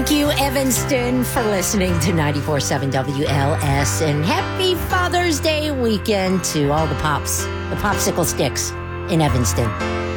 Thank you, Evanston, for listening to 94.7 WLS. And happy Father's Day weekend to all the pops, the popsicle sticks in Evanston.